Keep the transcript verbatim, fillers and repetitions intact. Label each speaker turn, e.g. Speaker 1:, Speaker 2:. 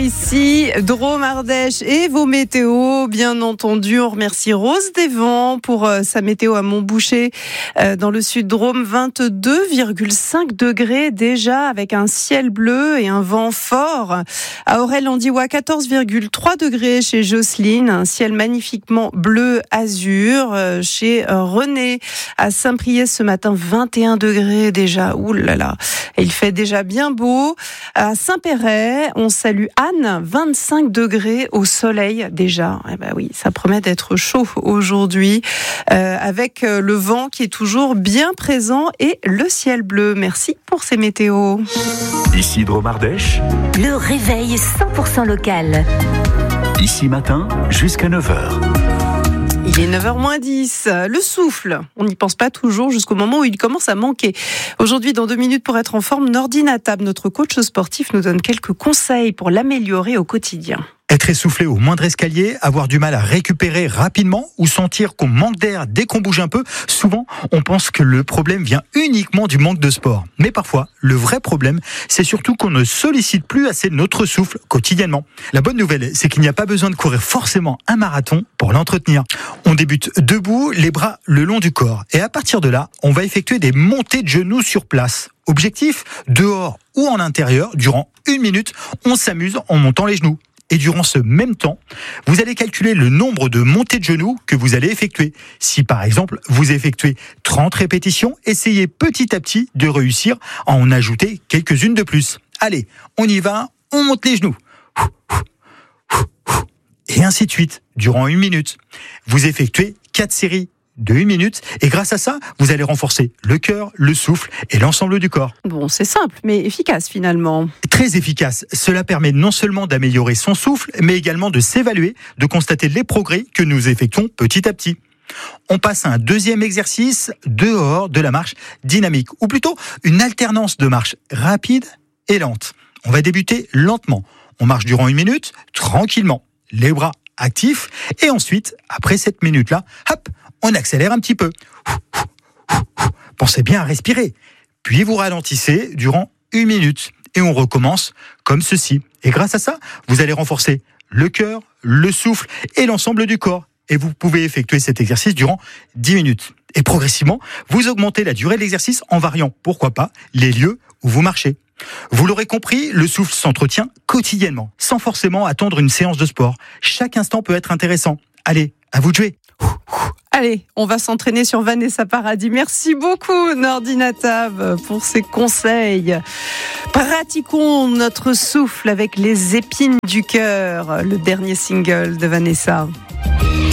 Speaker 1: ici Drôme Ardèche et vos météos, bien entendu. On remercie Rose Desvents pour euh, sa météo à Montboucher euh, dans le sud Drôme. vingt-deux virgule cinq degrés déjà avec un ciel bleu et un vent fort. À Aurel-Landiwa, quatorze virgule trois degrés chez Jocelyne, un ciel magnifiquement bleu azur. Euh, chez euh, René à Saint-Priest ce matin, vingt et un degrés déjà. Ouh là là, il fait déjà bien beau. À Saint-Péret, on salue Anne, vingt-cinq degrés au soleil déjà. Eh ben oui, ça promet d'être chaud aujourd'hui, euh, avec le vent qui est toujours bien présent et le ciel bleu. Merci pour ces météos.
Speaker 2: Ici Drôme Ardèche.
Speaker 3: Le réveil cent pour cent local.
Speaker 2: Ici matin jusqu'à neuf heures.
Speaker 1: Il est neuf heures moins dix. Le souffle, on n'y pense pas toujours jusqu'au moment où il commence à manquer. Aujourd'hui, dans deux minutes, pour être en forme, Nordine Atab, notre coach sportif, nous donne quelques conseils pour l'améliorer au quotidien.
Speaker 4: Être essoufflé au moindre escalier, avoir du mal à récupérer rapidement ou sentir qu'on manque d'air dès qu'on bouge un peu, souvent on pense que le problème vient uniquement du manque de sport. Mais parfois, le vrai problème, c'est surtout qu'on ne sollicite plus assez notre souffle quotidiennement. La bonne nouvelle, c'est qu'il n'y a pas besoin de courir forcément un marathon pour l'entretenir. On débute debout, les bras le long du corps. Et à partir de là, on va effectuer des montées de genoux sur place. Objectif, dehors ou en intérieur, durant une minute, on s'amuse en montant les genoux. Et durant ce même temps, vous allez calculer le nombre de montées de genoux que vous allez effectuer. Si par exemple, vous effectuez trente répétitions, essayez petit à petit de réussir à en ajouter quelques-unes de plus. Allez, on y va, on monte les genoux. Et ainsi de suite, durant une minute. Vous effectuez quatre séries de une minute, et grâce à ça, vous allez renforcer le cœur, le souffle et l'ensemble du corps.
Speaker 1: Bon, c'est simple, mais efficace finalement.
Speaker 4: Très efficace. Cela permet non seulement d'améliorer son souffle, mais également de s'évaluer, de constater les progrès que nous effectuons petit à petit. On passe à un deuxième exercice, dehors de la marche dynamique, ou plutôt une alternance de marche rapide et lente. On va débuter lentement. On marche durant une minute, tranquillement, les bras actifs, et ensuite, après cette minute-là, hop, on accélère un petit peu. Pensez bien à respirer. Puis vous ralentissez durant une minute. Et on recommence comme ceci. Et grâce à ça, vous allez renforcer le cœur, le souffle et l'ensemble du corps. Et vous pouvez effectuer cet exercice durant dix minutes. Et progressivement, vous augmentez la durée de l'exercice en variant, pourquoi pas, les lieux où vous marchez. Vous l'aurez compris, le souffle s'entretient quotidiennement, sans forcément attendre une séance de sport. Chaque instant peut être intéressant. Allez, à vous de jouer.
Speaker 1: Allez, on va s'entraîner sur Vanessa Paradis. Merci beaucoup, Nordine Atab, pour ces conseils. Pratiquons notre souffle avec les épines du cœur, le dernier single de Vanessa.